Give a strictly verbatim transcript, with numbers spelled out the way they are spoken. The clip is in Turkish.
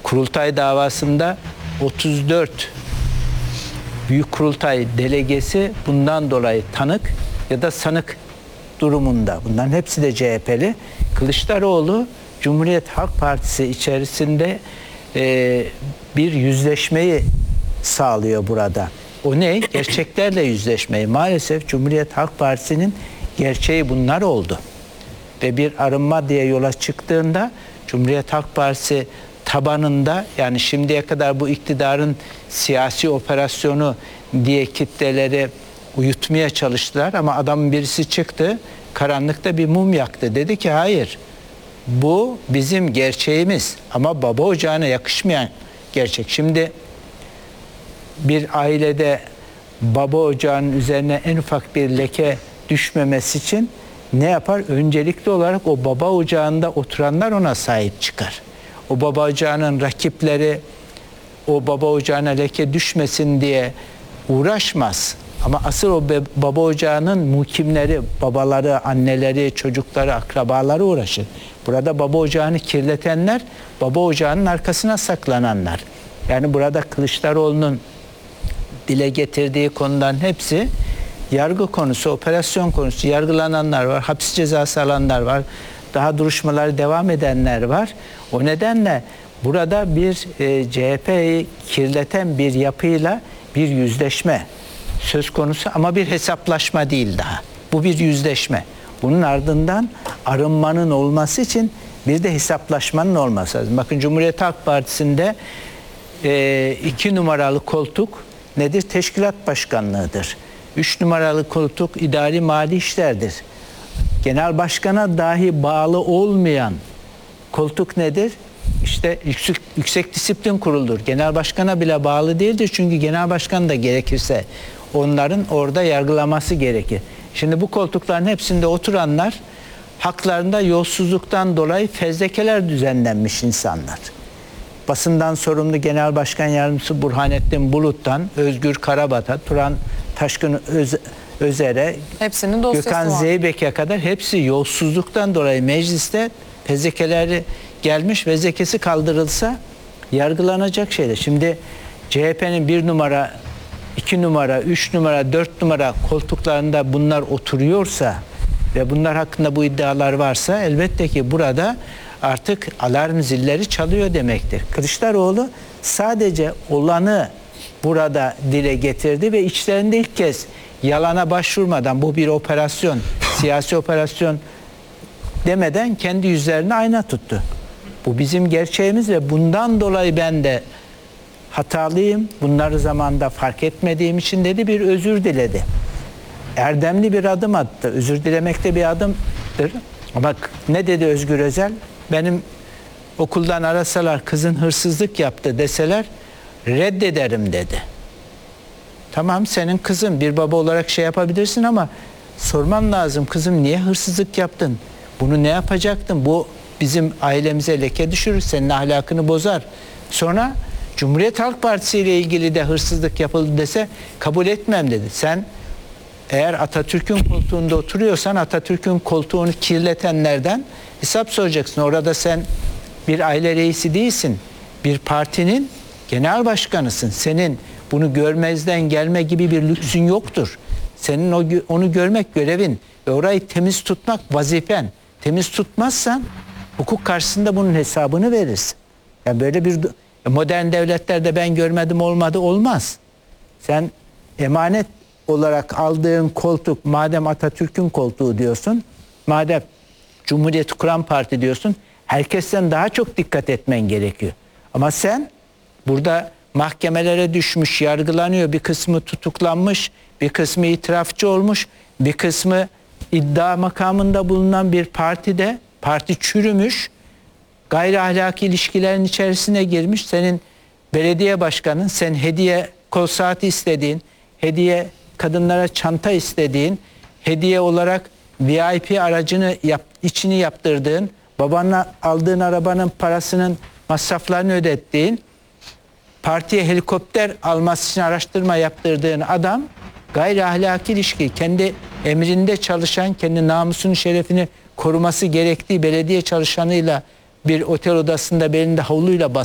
Kurultay davasında otuz dört Büyük Kurultay delegesi bundan dolayı tanık ya da sanık durumunda. Bunların hepsi de C H P'li. Kılıçdaroğlu Cumhuriyet Halk Partisi içerisinde e, bir yüzleşmeyi sağlıyor burada. O ne? Gerçeklerle yüzleşmeyi. Maalesef Cumhuriyet Halk Partisi'nin gerçeği bunlar oldu. Ve bir arınma diye yola çıktığında Cumhuriyet Halk Partisi tabanında, yani şimdiye kadar bu iktidarın siyasi operasyonu diye kitleleri uyutmaya çalıştılar ama adamın birisi çıktı, karanlıkta bir mum yaktı. Dedi ki hayır, bu bizim gerçeğimiz ama baba ocağına yakışmayan gerçek. Şimdi bir ailede baba ocağının üzerine en ufak bir leke düşmemesi için ne yapar? Öncelikli olarak o baba ocağında oturanlar ona sahip çıkar. O baba ocağının rakipleri o baba ocağına leke düşmesin diye uğraşmaz. Ama asıl o baba ocağının muhkimleri, babaları, anneleri, çocukları, akrabaları uğraşır. Burada baba ocağını kirletenler, baba ocağının arkasına saklananlar. Yani burada Kılıçdaroğlu'nun dile getirdiği konuların hepsi yargı konusu, operasyon konusu. Yargılananlar var, hapis cezası alanlar var, daha duruşmaları devam edenler var. O nedenle burada bir e, C H P'yi kirleten bir yapıyla bir yüzleşme söz konusu ama bir hesaplaşma değil daha. Bu bir yüzleşme. Bunun ardından arınmanın olması için bir de hesaplaşmanın olması lazım. Bakın Cumhuriyet Halk Partisi'nde e, iki numaralı koltuk nedir? Teşkilat başkanlığıdır. Üç numaralı koltuk idari mali işlerdir. Genel başkana dahi bağlı olmayan koltuk nedir? İşte yüksek, yüksek disiplin kuruludur. Genel başkana bile bağlı değildir. Çünkü genel başkan da gerekirse onların orada yargılaması gerekir. Şimdi bu koltukların hepsinde oturanlar haklarında yolsuzluktan dolayı fezlekeler düzenlenmiş insanlar. Basından sorumlu Genel Başkan Yardımcısı Burhanettin Bulut'tan Özgür Karabat'a, Turan Taşkın Öz, Özer'e, Gökhan Zeybek'e kadar hepsi yolsuzluktan dolayı mecliste fezlekeleri gelmiş, fezlekesi kaldırılsa yargılanacak şeyler. Şimdi C H P'nin bir numara, iki numara, üç numara, dört numara koltuklarında bunlar oturuyorsa ve bunlar hakkında bu iddialar varsa elbette ki burada artık alarm zilleri çalıyor demektir. Kılıçdaroğlu sadece olanı burada dile getirdi ve içlerinde ilk kez yalana başvurmadan bu bir operasyon, siyasi operasyon demeden kendi yüzlerine ayna tuttu. Bu bizim gerçeğimiz ve bundan dolayı ben de hatalıyım. Bunları zamanında fark etmediğim için dedi, bir özür diledi. Erdemli bir adım attı. Özür dilemek de bir adımdır. Ama ne dedi Özgür Özel? Benim okuldan arasalar kızın hırsızlık yaptı deseler reddederim dedi. Tamam, senin kızın, bir baba olarak şey yapabilirsin ama sorman lazım, kızım niye hırsızlık yaptın? Bunu ne yapacaktın? Bu bizim ailemize leke düşürür, senin ahlakını bozar. Sonra Cumhuriyet Halk Partisi ile ilgili de hırsızlık yapıldı dese kabul etmem dedi. Sen eğer Atatürk'ün koltuğunda oturuyorsan Atatürk'ün koltuğunu kirletenlerden hesap soracaksın. Orada sen bir aile reisi değilsin. Bir partinin genel başkanısın. Senin bunu görmezden gelme gibi bir lüksün yoktur. Senin o, onu görmek görevin ve orayı temiz tutmak vazifen. Temiz tutmazsan hukuk karşısında bunun hesabını verirsin. Yani böyle bir modern devletlerde ben görmedim olmadı olmaz. Sen emanet olarak aldığın koltuk, madem Atatürk'ün koltuğu diyorsun, madem Cumhuriyeti kuran parti diyorsun, herkesten daha çok dikkat etmen gerekiyor. Ama sen burada mahkemelere düşmüş, yargılanıyor, bir kısmı tutuklanmış, bir kısmı itirafçı olmuş, bir kısmı iddia makamında bulunan bir partide, parti çürümüş, gayri ahlaki ilişkilerin içerisine girmiş. Senin belediye başkanın, sen hediye kol saati istediğin, hediye kadınlara çanta istediğin, hediye olarak V I P aracını yap, içini yaptırdığın, babanla aldığın arabanın parasının masraflarını ödettiğin, partiye helikopter alması için araştırma yaptırdığın adam gayri ahlaki ilişki, kendi emrinde çalışan, kendi namusunu, şerefini koruması gerektiği belediye çalışanıyla bir otel odasında belinde havluyla bas